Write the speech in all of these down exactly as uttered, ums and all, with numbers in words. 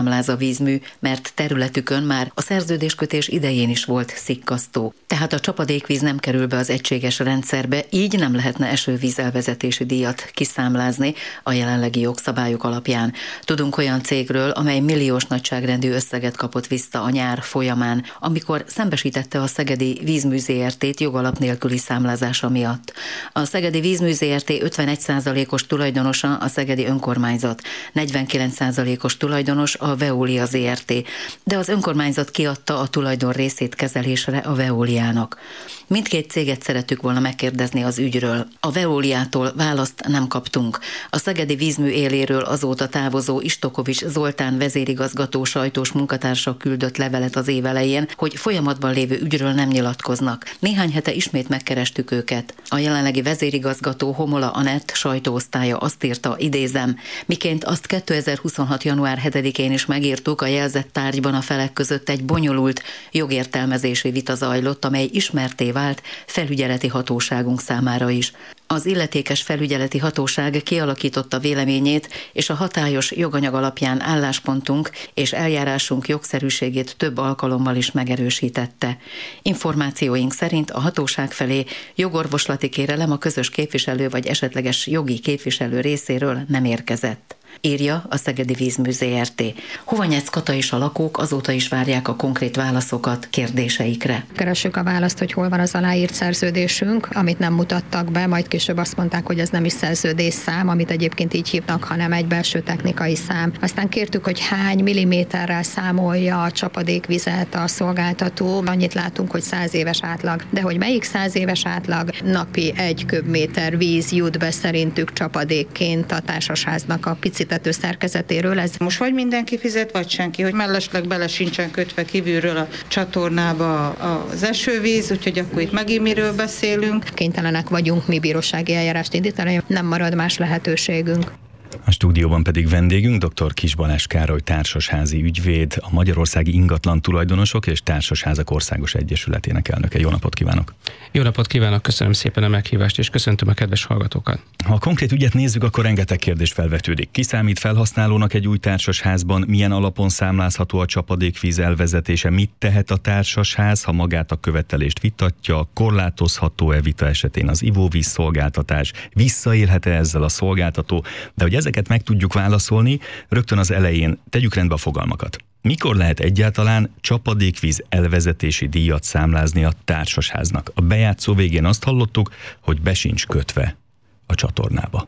számláz a vízmű, mert területükön már a szerződéskötés idején is volt szikkasztó. Tehát a csapadékvíz nem kerül be az egységes rendszerbe, így nem lehetne esővízelvezetési díjat kiszámlázni a jelenlegi jogszabályok alapján. Tudunk olyan cégről, amely milliós nagyságrendű összeget kapott vissza a nyár folyamán, amikor szembesítette a Szegedi Vízmű Zrt. Jogalap nélküli számlázása miatt. A Szegedi Vízmű Zrt. ötvenegy százalékos tulajdonosa a Szegedi Önkormányzat, negyvenkilenc százalékos tulajdonos a Veolia Zrt., de az önkormányzat kiadta a tulajdon részét kezelésre a Veoliának. Mindkét céget szerettük volna megkérdezni az ügyről. A Veoliától választ nem kaptunk. A Szegedi Vízmű éléről azóta távozó Istokovics Zoltán vezérigazgató sajtós munkatársa küldött levelet az év elején, hogy folyamatban lévő ügyről nem nyilatkoznak. Néhány hete ismét megkerestük őket. A jelenlegi vezérigazgató Homola Anett sajtóosztálya azt írta, idézem, miként azt kétezer-huszonhat. január hetedikén is megírtuk, a jelzett tárgyban a felek között egy bonyolult jogértelmezési vita zajlott, amely ismerté vált felügyeleti hatóságunk számára is. Az illetékes felügyeleti hatóság kialakította véleményét, és a hatályos joganyag alapján álláspontunk és eljárásunk jogszerűségét több alkalommal is megerősítette. Információink szerint a hatóság felé jogorvoslati kérelem a közös képviselő vagy esetleges jogi képviselő részéről nem érkezett, írja a Szegedi Vízmű Zrt. Hovanyec Kata és a lakók azóta is várják a konkrét válaszokat kérdéseikre. Keressük a választ, hogy hol van az aláírt szerződésünk, amit nem mutattak be, majd később azt mondták, hogy ez nem is szerződésszám, amit egyébként így hívnak, hanem egy belső technikai szám. Aztán kértük, hogy hány milliméterrel számolja a csapadékvizet a szolgáltató. Annyit látunk, hogy száz éves átlag. De hogy melyik száz éves átlag, napi egy köbméter víz jut be szerintük csapadékként a társasháznak a pici szerkezetéről. Ez most vagy mindenki fizet, vagy senki, hogy mellesleg bele sincsen kötve kívülről a csatornába az esővíz, úgyhogy akkor itt megint miről beszélünk. Kénytelenek vagyunk mi bírósági eljárást indítani, nem marad más lehetőségünk. A stúdióban pedig vendégünk dr. Kiss Balázs Károly társasházi ügyvéd, a Magyarországi Ingatlan Tulajdonosok és Társasházak Országos Egyesületének elnöke. Jó napot kívánok! Jó napot kívánok, köszönöm szépen a meghívást, és köszöntöm a kedves hallgatókat. Ha a konkrét ügyet nézzük, akkor rengeteg kérdés felvetődik. Ki számít felhasználónak egy új társasházban, milyen alapon számlázható a csapadékvíz elvezetése, mit tehet a társasház, ha magát a követelést vitatja, korlátozható-e vita esetén az ivóvíz szolgáltatás, visszaélhet-e ezzel a szolgáltató, de hogy ezeket meg tudjuk válaszolni, rögtön az elején tegyük rendbe a fogalmakat. Mikor lehet egyáltalán csapadékvíz elvezetési díjat számlázni a társasháznak? A bejátszó végén azt hallottuk, hogy be sincs kötve a csatornába.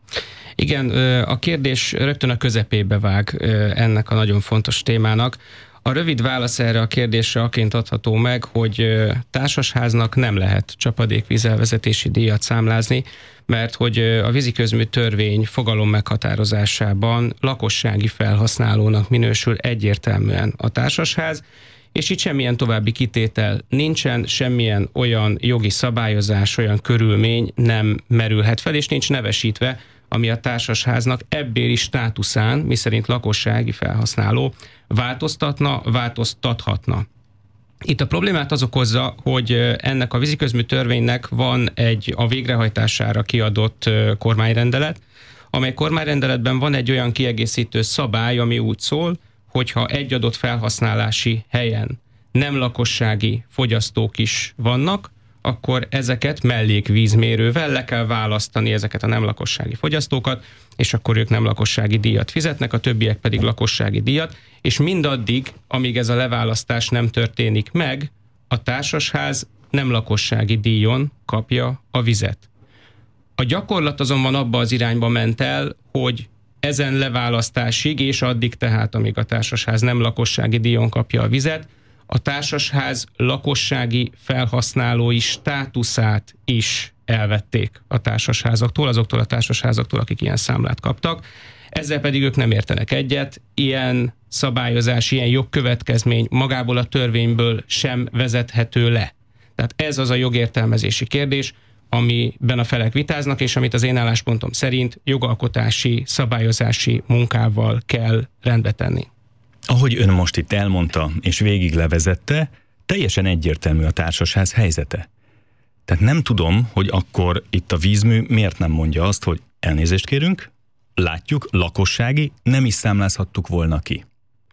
Igen, a kérdés rögtön a közepébe vág ennek a nagyon fontos témának. A rövid válasz erre a kérdésre aként adható meg, hogy társasháznak nem lehet csapadékvíz elvezetési díjat számlázni, mert hogy a víziközmű törvény fogalom meghatározásában lakossági felhasználónak minősül egyértelműen a társasház, és itt semmilyen további kitétel nincsen, semmilyen olyan jogi szabályozás, olyan körülmény nem merülhet fel, és nincs nevesítve, ami a társasháznak ebbéli státuszán, miszerint lakossági felhasználó, változtatna, változtathatna. Itt a problémát az okozza, hogy ennek a víziközmű törvénynek van egy a végrehajtására kiadott kormányrendelet, amely kormányrendeletben van egy olyan kiegészítő szabály, ami úgy szól, hogyha egy adott felhasználási helyen nem lakossági fogyasztók is vannak, akkor ezeket mellékvízmérővel le kell választani, ezeket a nem lakossági fogyasztókat, és akkor ők nem lakossági díjat fizetnek, a többiek pedig lakossági díjat, és mindaddig, amíg ez a leválasztás nem történik meg, a társasház nem lakossági díjon kapja a vizet. A gyakorlat azonban abba az irányba ment el, hogy ezen leválasztásig, és addig tehát, amíg a társasház nem lakossági díjon kapja a vizet, a társasház lakossági felhasználói státuszát is elvették a társasházaktól, azoktól a társasházaktól, akik ilyen számlát kaptak. Ezzel pedig ők nem értenek egyet, ilyen szabályozás, ilyen jogkövetkezmény magából a törvényből sem vezethető le. Tehát ez az a jogértelmezési kérdés, amiben a felek vitáznak, és amit az én álláspontom szerint jogalkotási, szabályozási munkával kell rendbe tenni. Ahogy ön most itt elmondta és végig levezette, teljesen egyértelmű a társasház helyzete. Tehát nem tudom, hogy akkor itt a vízmű miért nem mondja azt, hogy elnézést kérünk, látjuk, lakossági, nem is számlázhattuk volna ki.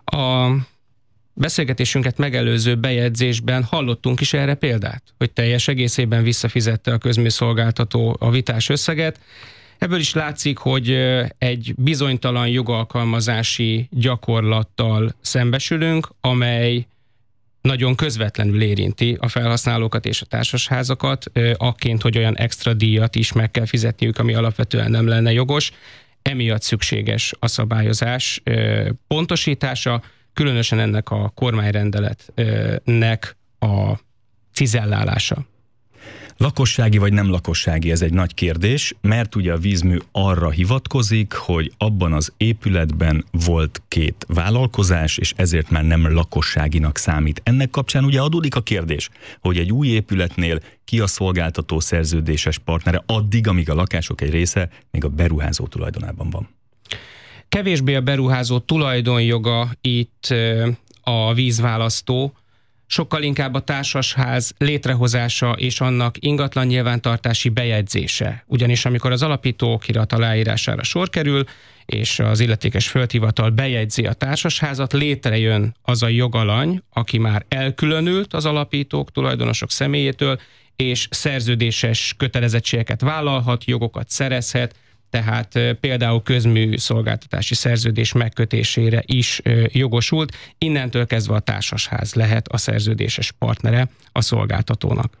A beszélgetésünket megelőző bejegyzésben hallottunk is erre példát, hogy teljes egészében visszafizette a közműszolgáltató a vitás összeget. Ebből is látszik, hogy egy bizonytalan jogalkalmazási gyakorlattal szembesülünk, amely nagyon közvetlenül érinti a felhasználókat és a társasházakat, akként, hogy olyan extra díjat is meg kell fizetniük, ami alapvetően nem lenne jogos. Emiatt szükséges a szabályozás pontosítása, különösen ennek a kormányrendeletnek a cizellálása. Lakossági vagy nem lakossági, ez egy nagy kérdés, mert ugye a vízmű arra hivatkozik, hogy abban az épületben volt két vállalkozás, és ezért már nem lakosságinak számít. Ennek kapcsán ugye adódik a kérdés, hogy egy új épületnél ki a szolgáltató szerződéses partnere addig, amíg a lakások egy része még a beruházó tulajdonában van. Kevésbé a beruházó tulajdonjoga itt a vízválasztó, sokkal inkább a társasház létrehozása és annak ingatlan nyilvántartási bejegyzése. Ugyanis amikor az alapító okirat aláírására sor kerül, és az illetékes földhivatal bejegyzi a társasházat, létrejön az a jogalany, aki már elkülönült az alapítók, tulajdonosok személyétől, és szerződéses kötelezettségeket vállalhat, jogokat szerezhet, tehát például közműszolgáltatási szerződés megkötésére is jogosult. Innentől kezdve a társasház lehet a szerződéses partnere a szolgáltatónak.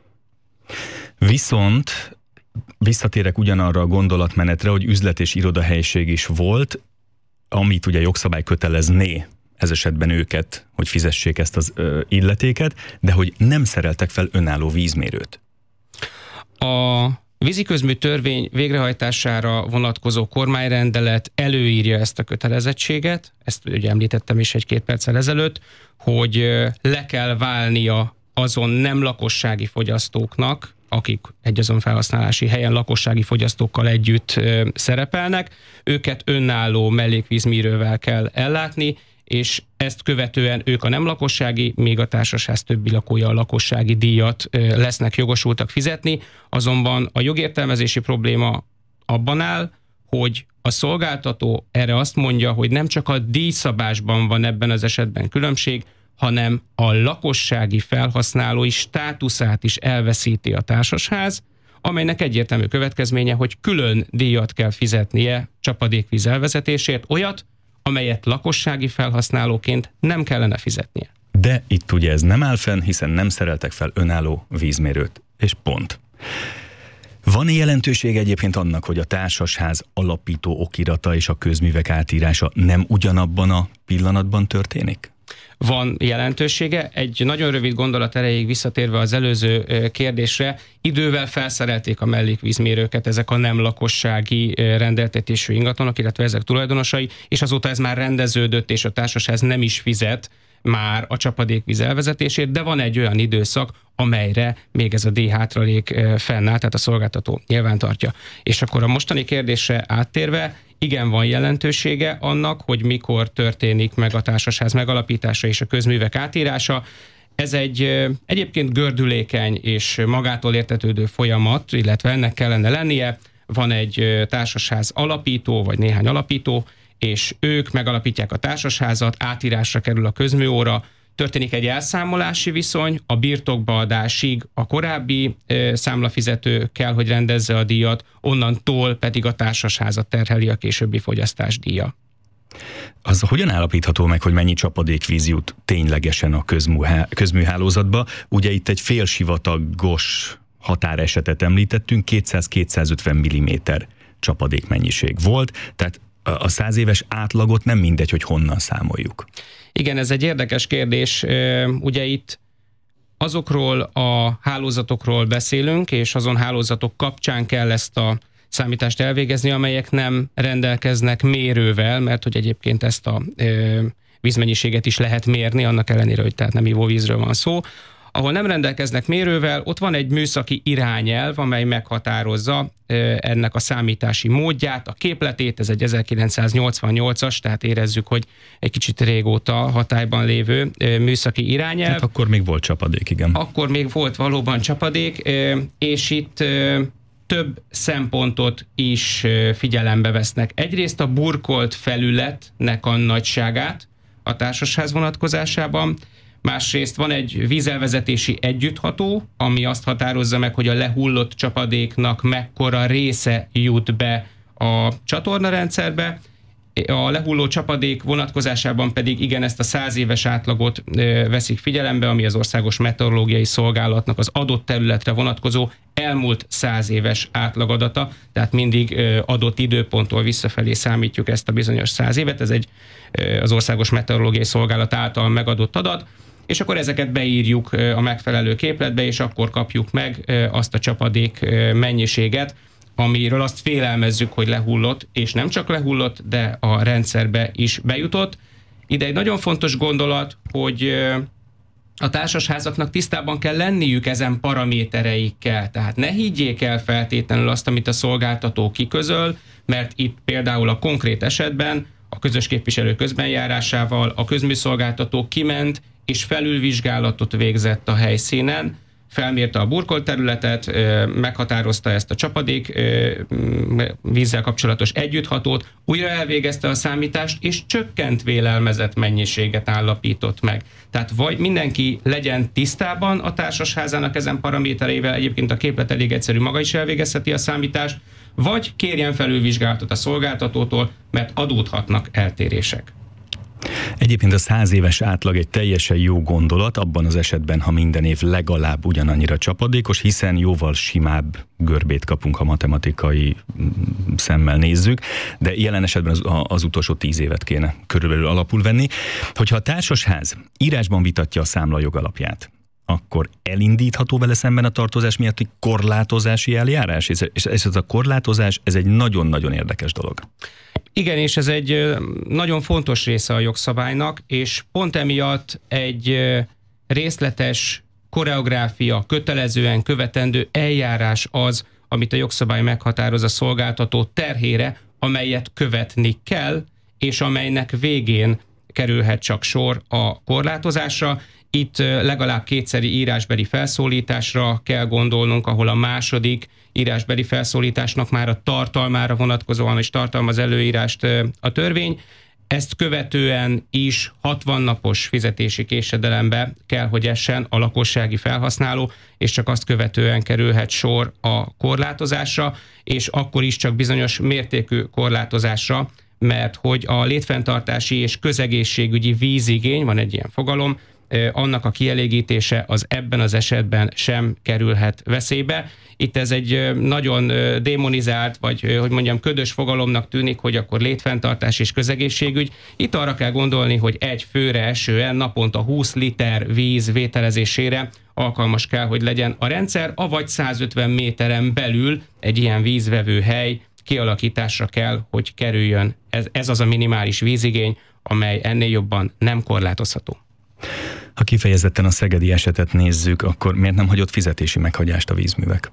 Viszont visszatérek ugyanarra a gondolatmenetre, hogy üzlet és irodahelyiség is volt, amit ugye jogszabály kötelezné ez esetben őket, hogy fizessék ezt az ö, illetéket, de hogy nem szereltek fel önálló vízmérőt. A víziközmű törvény végrehajtására vonatkozó kormányrendelet előírja ezt a kötelezettséget, ezt ugye említettem is egy-két perccel ezelőtt, hogy le kell válnia azon nem lakossági fogyasztóknak, akik egyazon felhasználási helyen lakossági fogyasztókkal együtt szerepelnek, őket önálló mellékvízmérővel kell ellátni, és ezt követően ők a nem lakossági, még a társasház többi lakója a lakossági díjat lesznek jogosultak fizetni, azonban a jogértelmezési probléma abban áll, hogy a szolgáltató erre azt mondja, hogy nem csak a díjszabásban van ebben az esetben különbség, hanem a lakossági felhasználói státuszát is elveszíti a társasház, amelynek egyértelmű következménye, hogy külön díjat kell fizetnie csapadékvíz elvezetésért, olyat, amelyet lakossági felhasználóként nem kellene fizetnie. De itt ugye ez nem áll fenn, hiszen nem szereltek fel önálló vízmérőt, és pont. Van-e jelentőség egyébként annak, hogy a társasház alapító okirata és a közművek átírása nem ugyanabban a pillanatban történik? Van jelentősége. Egy nagyon rövid gondolat erejéig visszatérve az előző kérdésre, idővel felszerelték a mellékvízmérőket ezek a nem lakossági rendeltetésű ingatlanok, illetve ezek tulajdonosai, és azóta ez már rendeződött, és a társasház nem is fizet már a csapadékvíz elvezetésért, de van egy olyan időszak, amelyre még ez a díjhátralék fennáll, tehát a szolgáltató nyilván tartja. És akkor a mostani kérdésre áttérve, igen, van jelentősége annak, hogy mikor történik meg a társasház megalapítása és a közművek átírása. Ez egy egyébként gördülékeny és magától értetődő folyamat, illetve ennek kellene lennie. Van egy társasház alapító, vagy néhány alapító, és ők megalapítják a társasházat, átírásra kerül a közműóra, történik egy elszámolási viszony, a birtokbaadásig a korábbi e, számlafizető kell, hogy rendezze a díjat, onnantól pedig a társasházat terheli a későbbi fogyasztás díja. Az hogyan állapítható meg, hogy mennyi csapadékvíz jut ténylegesen a közműhá- közműhálózatba? Ugye itt egy félsivatagos határesetet említettünk, kétszáz-kétszázötven milliméter csapadékmennyiség volt, tehát a száz éves átlagot nem mindegy, hogy honnan számoljuk. Igen, ez egy érdekes kérdés. Ugye itt azokról a hálózatokról beszélünk, és azon hálózatok kapcsán kell ezt a számítást elvégezni, amelyek nem rendelkeznek mérővel, mert hogy egyébként ezt a vízmennyiséget is lehet mérni, annak ellenére, hogy tehát nem ivóvízről van szó. Ahol nem rendelkeznek mérővel, ott van egy műszaki irányelv, amely meghatározza ennek a számítási módját, a képletét, ez egy ezerkilencszáznyolcvannyolcas, tehát érezzük, hogy egy kicsit régóta hatályban lévő műszaki irányelv. Hát akkor még volt csapadék, igen. Akkor még volt valóban csapadék, és itt több szempontot is figyelembe vesznek. Egyrészt a burkolt felületnek a nagyságát, a társasház vonatkozásában. Másrészt van egy vízelvezetési együttható, ami azt határozza meg, hogy a lehullott csapadéknak mekkora része jut be a csatornarendszerbe. A lehulló csapadék vonatkozásában pedig igen, ezt a száz éves átlagot veszik figyelembe, ami az Országos Meteorológiai Szolgálatnak az adott területre vonatkozó elmúlt száz éves átlagadata, tehát mindig adott időponttól visszafelé számítjuk ezt a bizonyos száz évet, ez egy az Országos Meteorológiai Szolgálat által megadott adat, és akkor ezeket beírjuk a megfelelő képletbe, és akkor kapjuk meg azt a csapadék mennyiséget, amiről azt félelmezzük, hogy lehullott, és nem csak lehullott, de a rendszerbe is bejutott. Ide egy nagyon fontos gondolat, hogy a társasházaknak tisztában kell lenniük ezen paramétereikkel. Tehát ne higgyék el feltétlenül azt, amit a szolgáltató kiközöl, mert itt például a konkrét esetben a közös képviselő közbenjárásával a közműszolgáltató kiment és felülvizsgálatot végzett a helyszínen, felmérte a burkolt területet, meghatározta ezt a csapadék vízzel kapcsolatos együtthatót, újra elvégezte a számítást, és csökkent vélelmezett mennyiséget állapított meg. Tehát vagy mindenki legyen tisztában a társasházának ezen paramétereivel, egyébként a képlet elég egyszerű, maga is elvégezheti a számítást, vagy kérjen felülvizsgálatot a szolgáltatótól, mert adódhatnak eltérések. Egyébként a száz éves átlag egy teljesen jó gondolat, abban az esetben, ha minden év legalább ugyanannyira csapadékos, hiszen jóval simább görbét kapunk, ha matematikai szemmel nézzük, de jelen esetben az, az utolsó tíz évet kéne körülbelül alapul venni. Hogyha a társasház írásban vitatja a számlajog alapját, akkor elindítható vele szemben a tartozás miatti korlátozási eljárás? És ez a korlátozás, ez egy nagyon-nagyon érdekes dolog. Igen, és ez egy nagyon fontos része a jogszabálynak, és pont emiatt egy részletes koreográfia, kötelezően követendő eljárás az, amit a jogszabály meghatároz a szolgáltató terhére, amelyet követni kell, és amelynek végén kerülhet csak sor a korlátozásra. Itt legalább kétszeri írásbeli felszólításra kell gondolnunk, ahol a második írásbeli felszólításnak már a tartalmára vonatkozóan is tartalmaz előírást a törvény. Ezt követően is hatvan napos fizetési késedelembe kell, hogy essen a lakossági felhasználó, és csak azt követően kerülhet sor a korlátozásra, és akkor is csak bizonyos mértékű korlátozásra, mert hogy a létfenntartási és közegészségügyi vízigény, van egy ilyen fogalom, annak a kielégítése az ebben az esetben sem kerülhet veszélybe. Itt ez egy nagyon démonizált, vagy hogy mondjam, ködös fogalomnak tűnik, hogy akkor létfenntartás és közegészségügy. Itt arra kell gondolni, hogy egy főre esően naponta húsz liter víz vételezésére alkalmas kell, hogy legyen a rendszer, avagy százötven méteren belül egy ilyen vízvevő hely kialakításra kell, hogy kerüljön. Ez, ez az a minimális vízigény, amely ennél jobban nem korlátozható. Ha kifejezetten a szegedi esetet nézzük, akkor miért nem hagyott fizetési meghagyást a vízművek?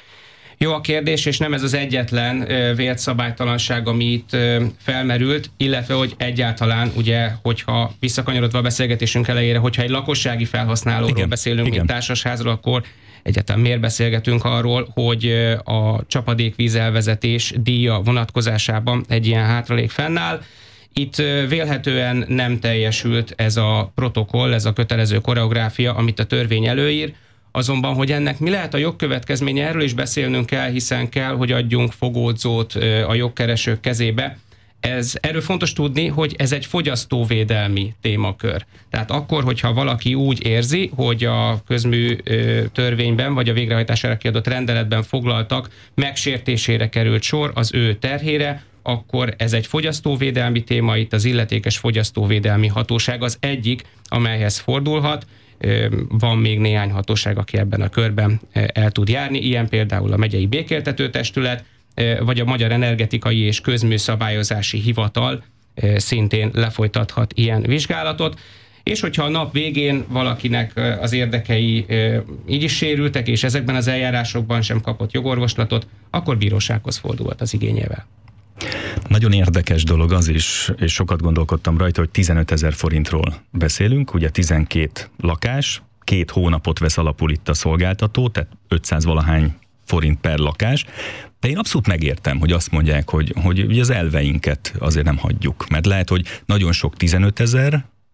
Jó a kérdés, és nem ez az egyetlen vélt szabálytalanság, ami itt felmerült, illetve hogy egyáltalán, ugye, hogyha visszakanyarodva a beszélgetésünk elejére, hogyha egy lakossági felhasználóról igen, beszélünk, igen. mint társasházról, akkor egyáltalán miért beszélgetünk arról, hogy a csapadékvízelvezetés díja vonatkozásában egy ilyen hátralék fennáll. Itt vélhetően nem teljesült ez a protokoll, ez a kötelező koreográfia, amit a törvény előír, azonban, hogy ennek mi lehet a jogkövetkezménye, erről is beszélnünk kell, hiszen kell, hogy adjunk fogódzót a jogkeresők kezébe. Ez, erről fontos tudni, hogy ez egy fogyasztóvédelmi témakör. Tehát akkor, hogyha valaki úgy érzi, hogy a közmű törvényben, vagy a végrehajtására kiadott rendeletben foglaltak megsértésére került sor az ő terhére, akkor ez egy fogyasztóvédelmi téma, itt az illetékes fogyasztóvédelmi hatóság az egyik, amelyhez fordulhat. Van még néhány hatóság, aki ebben a körben el tud járni, ilyen például a megyei békéltető testület, vagy a Magyar Energetikai és Közműszabályozási Hivatal szintén lefolytathat ilyen vizsgálatot. És hogyha a nap végén valakinek az érdekei így is sérültek, és ezekben az eljárásokban sem kapott jogorvoslatot, akkor bírósághoz fordulhat az igényével. Nagyon érdekes dolog az is, és sokat gondolkodtam rajta, hogy tizenötezer forintról beszélünk, ugye tizenkét lakás, két hónapot vesz alapul itt a szolgáltató, tehát ötszáz valahány forint per lakás, de én abszolút megértem, hogy azt mondják, hogy, hogy az elveinket azért nem hagyjuk, mert lehet, hogy nagyon sok tizenötezer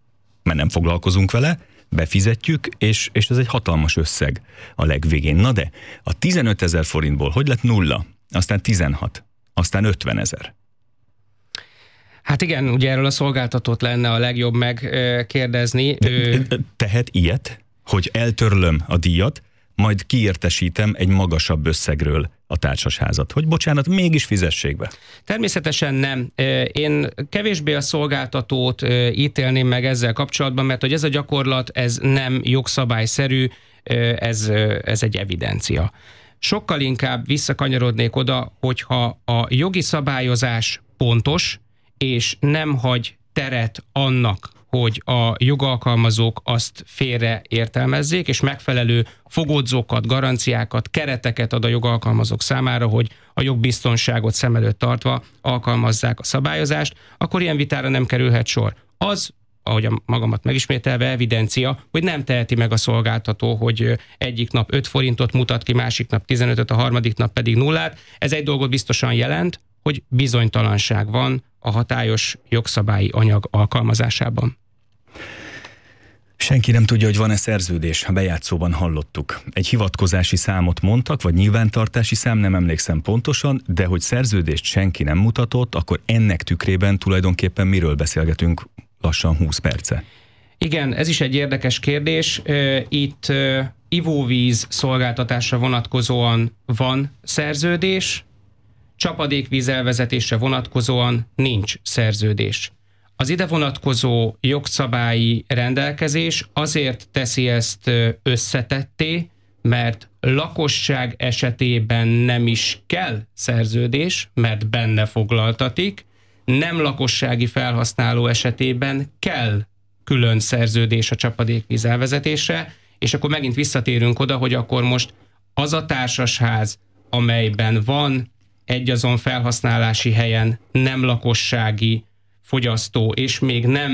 mert nem foglalkozunk vele, befizetjük, és, és ez egy hatalmas összeg a legvégén. Na de, a tizenötezer forintból hogy lett nulla? Aztán tizenhat, aztán ötvenezer. Hát igen, ugye erről a szolgáltatót lenne a legjobb megkérdezni. Ő... Tehet ilyet, hogy eltörlöm a díjat, majd kiértesítem egy magasabb összegről a társasházat, hogy bocsánat, mégis fizessék be. Természetesen nem. Én kevésbé a szolgáltatót ítélném meg ezzel kapcsolatban, mert hogy ez a gyakorlat, ez nem jogszabályszerű, ez, ez egy evidencia. Sokkal inkább visszakanyarodnék oda, hogyha a jogi szabályozás pontos, és nem hagy teret annak, hogy a jogalkalmazók azt félre értelmezzék, és megfelelő fogódzókat, garanciákat, kereteket ad a jogalkalmazók számára, hogy a jogbiztonságot szem előtt tartva alkalmazzák a szabályozást, akkor ilyen vitára nem kerülhet sor. Az, ahogy a magamat megismételve, evidencia, hogy nem teheti meg a szolgáltató, hogy egyik nap öt forintot mutat ki, másik nap tizenötöt, a harmadik nap pedig nullát. Ez egy dolgot biztosan jelent, hogy bizonytalanság van a hatályos jogszabályi anyag alkalmazásában. Senki nem tudja, hogy van-e szerződés, a bejátszóban hallottuk. Egy hivatkozási számot mondtak, vagy nyilvántartási szám, nem emlékszem pontosan, de hogy szerződést senki nem mutatott, akkor ennek tükrében tulajdonképpen miről beszélgetünk lassan húsz perce? Igen, ez is egy érdekes kérdés. Itt ivóvíz szolgáltatásra vonatkozóan van szerződés, csapadékvíz elvezetésre vonatkozóan nincs szerződés. Az ide vonatkozó jogszabályi rendelkezés azért teszi ezt összetetté, mert lakosság esetében nem is kell szerződés, mert benne foglaltatik, nem lakossági felhasználó esetében kell külön szerződés a csapadékvíz elvezetésre, és akkor megint visszatérünk oda, hogy akkor most az a társasház, amelyben van egyazon felhasználási helyen nem lakossági fogyasztó, és még nem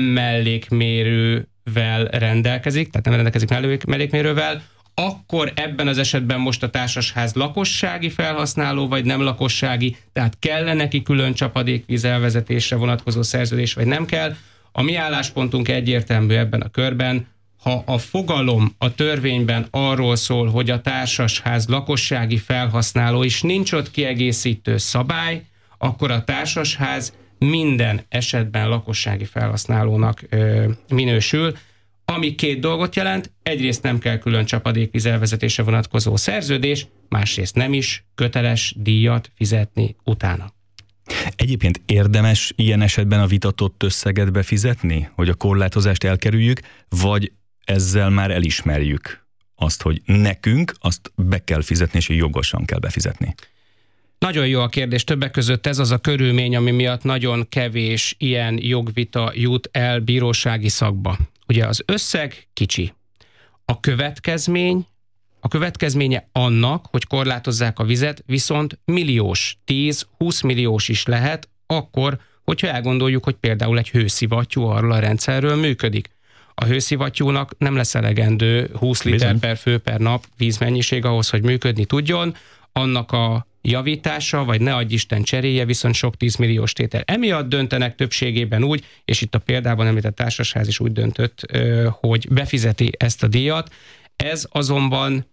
mellékmérővel rendelkezik, tehát nem rendelkezik mellékmérővel, akkor ebben az esetben most a társasház lakossági felhasználó, vagy nem lakossági, tehát kell neki külön csapadékvíz elvezetésre vonatkozó szerződés, vagy nem kell. A mi álláspontunk egyértelmű ebben a körben, ha a fogalom a törvényben arról szól, hogy a társasház lakossági felhasználó, és nincs ott kiegészítő szabály, akkor a társasház minden esetben lakossági felhasználónak ö, minősül, ami két dolgot jelent: egyrészt nem kell külön csapadékvíz elvezetésre vonatkozó szerződés, másrészt nem is köteles díjat fizetni utána. Egyébként érdemes ilyen esetben a vitatott összeget befizetni, hogy a korlátozást elkerüljük, vagy ezzel már elismerjük azt, hogy nekünk azt be kell fizetni, és jogosan kell befizetni? Nagyon jó a kérdés. Többek között ez az a körülmény, ami miatt nagyon kevés ilyen jogvita jut el bírósági szakba. Ugye az összeg kicsi. A következmény, a következménye annak, hogy korlátozzák a vizet, viszont milliós, tíz-húsz milliós is lehet, akkor, hogyha elgondoljuk, hogy például egy hőszivattyú arról a rendszerről működik. A hőszivattyúnak nem lesz elegendő húsz liter Bizony. per fő per nap vízmennyiség ahhoz, hogy működni tudjon. Annak a javítása, vagy ne adj Isten cseréje, viszont sok tízmilliós tétel. Emiatt döntenek többségében úgy, és itt a példában említett társasház is úgy döntött, hogy befizeti ezt a díjat. Ez azonban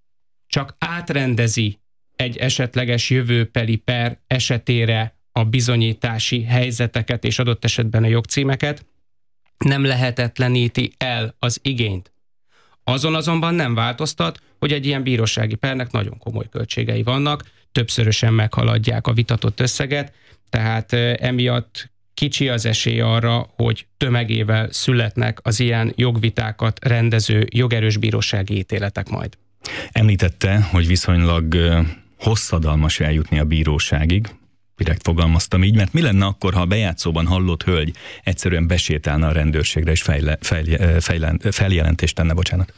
csak átrendezi egy esetleges jövőbeli per esetére a bizonyítási helyzeteket és adott esetben a jogcímeket, nem lehetetleníti el az igényt. Azon azonban nem változtat, hogy egy ilyen bírósági pernek nagyon komoly költségei vannak, többszörösen meghaladják a vitatott összeget, tehát emiatt kicsi az esély arra, hogy tömegével születnek az ilyen jogvitákat rendező jogerős bírósági ítéletek majd. Említette, hogy viszonylag hosszadalmas eljutni a bíróságig, direkt fogalmaztam így, mert mi lenne akkor, ha a bejátszóban hallott hölgy egyszerűen besétálna a rendőrségre és fejle, fejle, fejle, feljelentést tenne, bocsánat?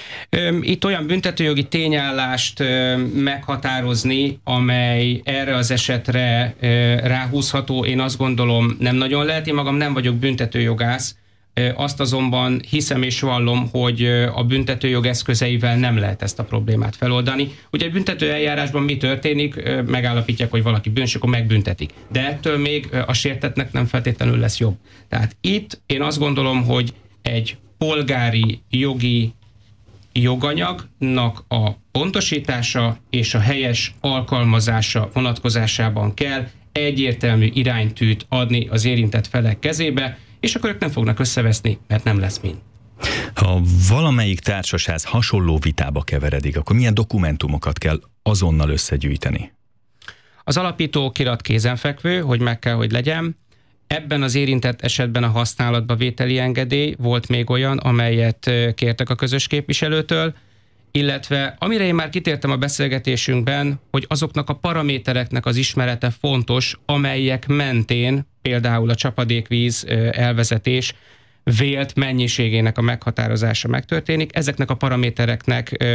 Itt olyan büntetőjogi tényállást meghatározni, amely erre az esetre ráhúzható, én azt gondolom nem nagyon lehet. Én magam nem vagyok büntetőjogász, azt azonban hiszem és vallom, hogy a büntetőjog eszközeivel nem lehet ezt a problémát feloldani. Ugye egy büntető eljárásban mi történik? Megállapítják, hogy valaki bűnös, akkor megbüntetik. De ettől még a sértettnek nem feltétlenül lesz jobb. Tehát itt én azt gondolom, hogy egy polgári jogi joganyagnak a pontosítása és a helyes alkalmazása vonatkozásában kell egyértelmű iránytűt adni az érintett felek kezébe, és akkor ők nem fognak összeveszni, mert nem lesz mind. Ha valamelyik társasház hasonló vitába keveredik, akkor milyen dokumentumokat kell azonnal összegyűjteni? Az alapító okirat kézenfekvő, hogy meg kell, hogy legyen. Ebben az érintett esetben a használatba vételi engedély, volt még olyan, amelyet kértek a közös képviselőtől, illetve amire én már kitértem a beszélgetésünkben, hogy azoknak a paramétereknek az ismerete fontos, amelyek mentén például a csapadékvíz elvezetés vélt mennyiségének a meghatározása megtörténik. Ezeknek a paramétereknek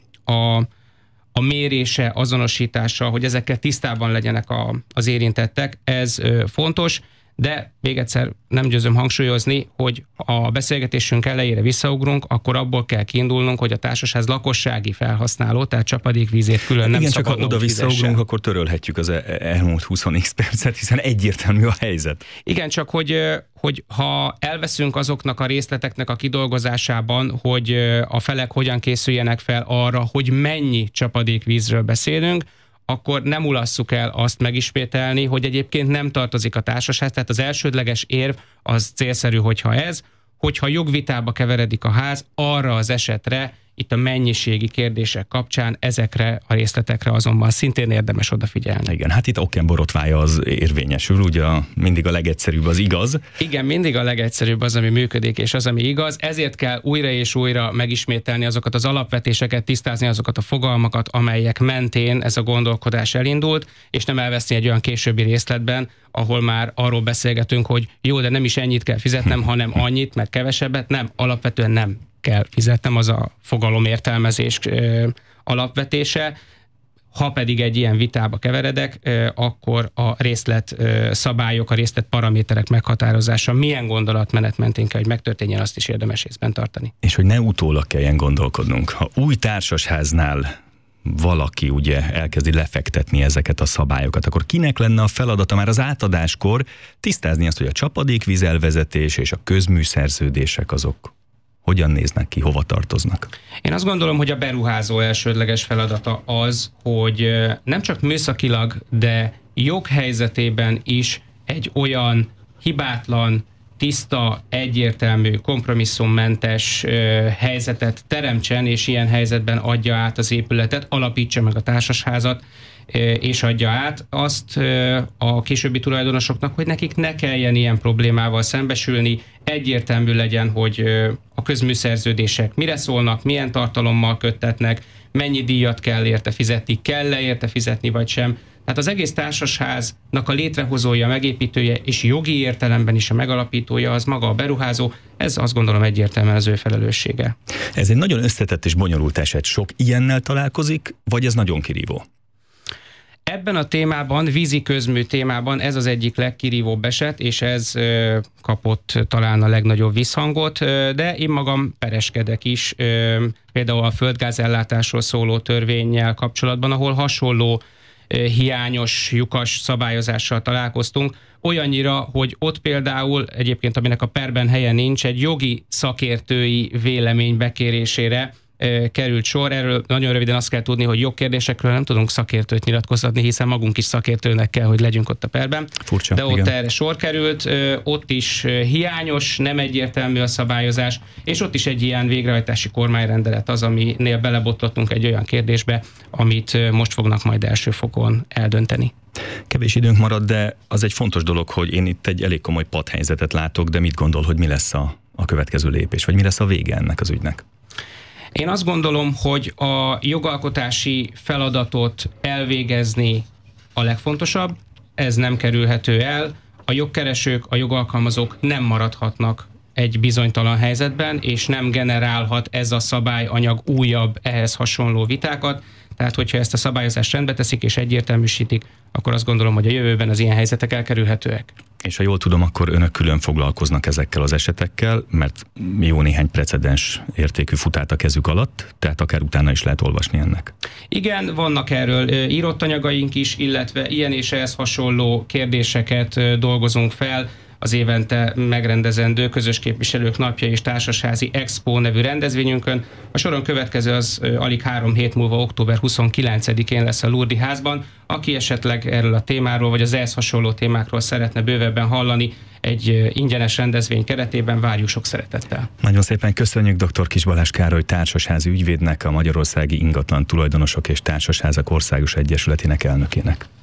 a, a mérése, azonosítása, hogy ezekkel tisztában legyenek a, az érintettek, ez fontos. De még egyszer nem győzöm hangsúlyozni, hogy a beszélgetésünk elejére visszaugrunk, akkor abból kell kiindulnunk, hogy a társasház lakossági felhasználó, tehát csapadékvízét külön nem Igen, szabadna. csak ha oda visszaugrunk, akkor törölhetjük az elmúlt húsz percet, hiszen egyértelmű a helyzet. Igen, csak hogy, hogy ha elveszünk azoknak a részleteknek a kidolgozásában, hogy a felek hogyan készüljenek fel arra, hogy mennyi csapadékvízről beszélünk, akkor nem ulasszuk el azt megismételni, hogy egyébként nem tartozik a társasház. Tehát az elsődleges érv az célszerű, hogyha ez, hogyha jogvitába keveredik a ház, arra az esetre, itt a mennyiségi kérdések kapcsán ezekre a részletekre azonban szintén érdemes odafigyelni. Igen, hát itt Oken borotvája az érvényesül, ugye mindig a legegyszerűbb az igaz. Igen, mindig a legegyszerűbb az, ami működik, és az, ami igaz. Ezért kell újra és újra megismételni azokat az alapvetéseket, tisztázni azokat a fogalmakat, amelyek mentén ez a gondolkodás elindult, és nem elveszni egy olyan későbbi részletben, ahol már arról beszélgetünk, hogy jó, de nem is ennyit kell fizetnem, hanem annyit, meg kevesebbet. Nem, alapvetően nem kell fizetnem, az a fogalomértelmezés ö, alapvetése. Ha pedig egy ilyen vitába keveredek, ö, akkor a részlet ö, szabályok, a részlet paraméterek meghatározása milyen gondolatmenet mentén kell, hogy megtörténjen, azt is érdemes észben tartani. És hogy ne utólag kelljen gondolkodnunk. Ha új társasháznál valaki ugye elkezdi lefektetni ezeket a szabályokat, akkor kinek lenne a feladata már az átadáskor tisztázni azt, hogy a csapadékvíz elvezetés és a közműszerződések azok hogyan néznek ki, hova tartoznak? Én azt gondolom, hogy a beruházó elsődleges feladata az, hogy nem csak műszakilag, de joghelyzetében is egy olyan hibátlan, tiszta, egyértelmű, kompromisszummentes ö, helyzetet teremtsen, és ilyen helyzetben adja át az épületet, alapítsa meg a társasházat, ö, és adja át azt ö, a későbbi tulajdonosoknak, hogy nekik ne kelljen ilyen problémával szembesülni, egyértelmű legyen, hogy ö, a közműszerződések mire szólnak, milyen tartalommal köttetnek, mennyi díjat kell érte fizetni, kell-e érte fizetni, vagy sem. Tehát az egész társasháznak a létrehozója, megépítője és jogi értelemben is a megalapítója az maga a beruházó, ez azt gondolom egyértelműen az ő felelőssége. Ez egy nagyon összetett és bonyolult eset. Sok ilyennel találkozik, vagy ez nagyon kirívó? Ebben a témában, vízi közmű témában ez az egyik legkirívóbb eset, és ez ö, kapott talán a legnagyobb visszhangot, ö, de én magam pereskedek is, ö, például a földgázellátásról szóló törvénnyel kapcsolatban, ahol hasonló hiányos, lyukas szabályozással találkoztunk, olyannyira, hogy ott például egyébként, aminek a perben helye nincs, egy jogi szakértői vélemény bekérésére e, került sor. Erről nagyon röviden azt kell tudni, hogy jogkérdésekről nem tudunk szakértőt nyilatkoztatni, hiszen magunk is szakértőnek kell, hogy legyünk ott a perben. Furcsa, de ott igen. Erre sor került, e, ott is hiányos, nem egyértelmű a szabályozás, és ott is egy ilyen végrehajtási kormányrendelet az, aminél belebotlottunk egy olyan kérdésbe, amit most fognak majd első fokon eldönteni. Kevés időnk marad, de az egy fontos dolog, hogy én itt egy elég komoly padhelyzetet látok, de mit gondol, hogy mi lesz a, a következő lépés, vagy mi lesz a vége ennek az ügynek? Én azt gondolom, hogy a jogalkotási feladatot elvégezni a legfontosabb, ez nem kerülhető el, a jogkeresők, a jogalkalmazók nem maradhatnak egy bizonytalan helyzetben, és nem generálhat ez a szabályanyag újabb ehhez hasonló vitákat. Tehát, hogyha ezt a szabályozást rendbe teszik és egyértelműsítik, akkor azt gondolom, hogy a jövőben az ilyen helyzetek elkerülhetőek. És ha jól tudom, akkor önök külön foglalkoznak ezekkel az esetekkel, mert jó néhány precedens értékű fut át a kezük alatt, tehát akár utána is lehet olvasni ennek. Igen, vannak erről írott anyagaink is, illetve ilyen és ehhez hasonló kérdéseket dolgozunk fel. az évente megrendezendő Közös Képviselők Napja és Társasházi Expo nevű rendezvényünkön. A soron következő az alig három hét múlva, október huszonkilencedikén lesz a Lourdes házban. Aki esetleg erről a témáról, vagy az ehhez hasonló témákról szeretne bővebben hallani, egy ingyenes rendezvény keretében várjuk sok szeretettel. Nagyon szépen köszönjük dr. Kiss Balázs Károly társasházi ügyvédnek, a Magyarországi Ingatlan Tulajdonosok és Társasházak Országos Egyesületének elnökének.